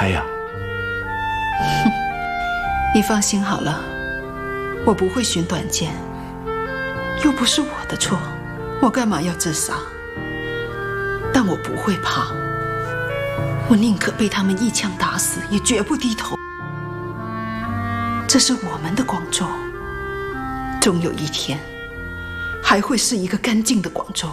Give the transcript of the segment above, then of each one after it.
开呀。 哼，你放心好了，我不会寻短见，又不是我的错，我干嘛要自杀？但我不会怕，我宁可被他们一枪打死，也绝不低头。这是我们的广州，终有一天还会是一个干净的广州。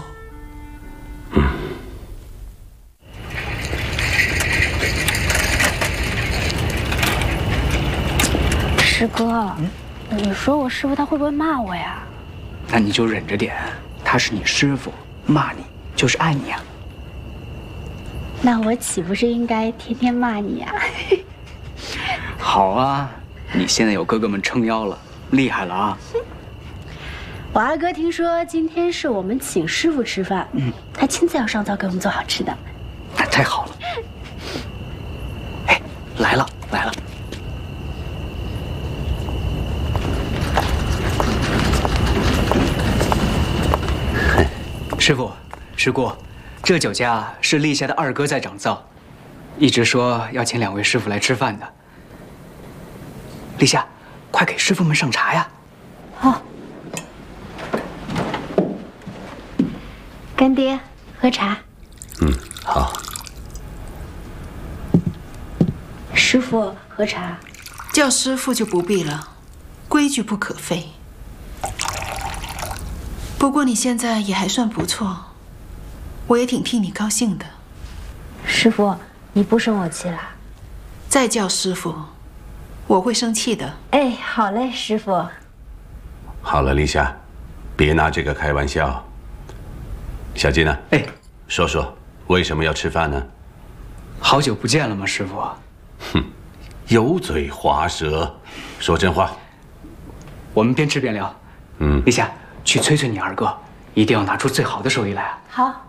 师哥，你说我师傅他会不会骂我呀？ 那你就忍着点，他是你师傅，骂你就是爱你啊。 那我岂不是应该天天骂你呀？ 好啊，你现在有哥哥们撑腰了，厉害了啊！ 我二哥听说今天是我们请师傅吃饭，他亲自要上灶给我们做好吃的。 那太好了。哎，来了来了。师傅，师姑，这酒家是立夏的二哥在掌灶，一直说要请两位师傅来吃饭的。立夏，快给师傅们上茶呀！ 好，干爹，喝茶。 好。 师傅，喝茶。 叫师傅就不必了，规矩不可废。不过你现在也还算不错，我也挺替你高兴的。 师傅，你不生我气啦？ 再叫师傅，我会生气的。 哎，好嘞，师傅。 好了，立夏，别拿这个开玩笑。小金呢？ 哎， 说说为什么要吃饭呢？ 好久不见了吗，师傅？ 哼，油嘴滑舌，说真话。 我们边吃边聊。立夏，去催催你二哥，一定要拿出最好的手艺来啊！ 好。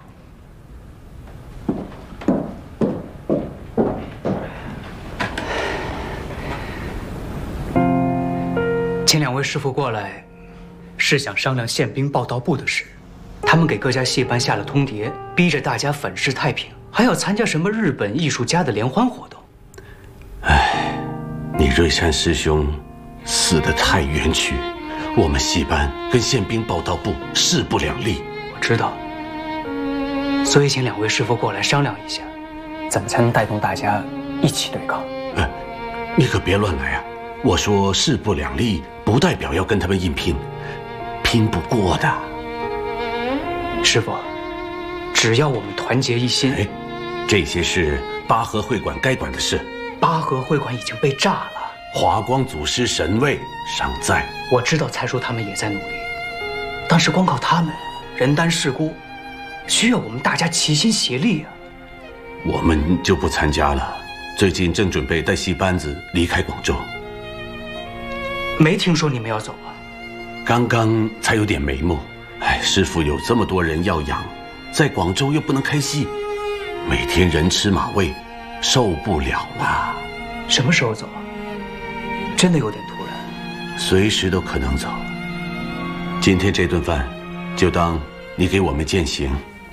请两位师傅过来，是想商量宪兵报道部的事。他们给各家戏班下了通牒，逼着大家粉饰太平，还要参加什么日本艺术家的联欢活动。 哎，你瑞山师兄死得太冤屈，我们戏班跟宪兵报道部势不两立。 我知道，所以请两位师傅过来商量一下，怎么才能带动大家一起对抗。 哎，你可别乱来啊！我说势不两立，不代表要跟他们硬拼，拼不过的。 师傅，只要我们团结一心， 哎，这些是八和会馆该管的事。 八和会馆已经被炸了， 华光祖师神位尚在。 我知道蔡叔他们也在努力，但是光靠他们人单势孤，需要我们大家齐心协力啊。 我们就不参加了，最近正准备带戏班子离开广州。 没听说你们要走啊？ 刚刚才有点眉目。哎，师傅有这么多人要养，在广州又不能开戏，每天人吃马喂，受不了了。 什么时候走啊？真的有点突然。 随时都可能走。今天这顿饭，就当你给我们践行。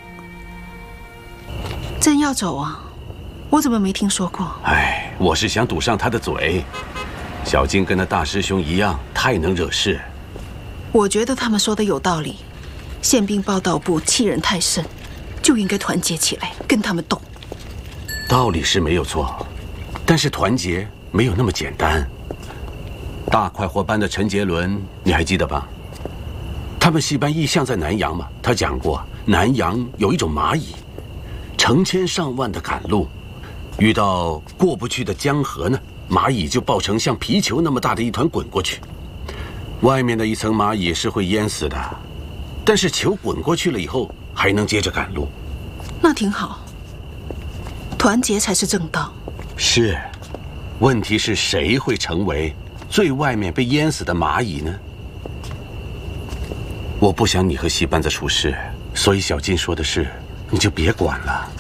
真要走啊？我怎么没听说过？ 哎，我是想堵上他的嘴。小金跟他大师兄一样，太能惹事。 我觉得他们说的有道理。宪兵报道部欺人太甚，就应该团结起来跟他们斗。 道理是没有错，但是团结没有那么简单。大快活班的陈杰伦，你还记得吧？他们戏班一向在南洋嘛，他讲过，南洋有一种蚂蚁，成千上万的赶路，遇到过不去的江河呢，蚂蚁就抱成像皮球那么大的一团滚过去，外面的一层蚂蚁是会淹死的。但是球滚过去了以后，还能接着赶路， 那挺好。团结才是正道。 是，问题是谁会成为最外面被淹死的蚂蚁呢？我不想你和戏班子出事，所以小金说的事，你就别管了。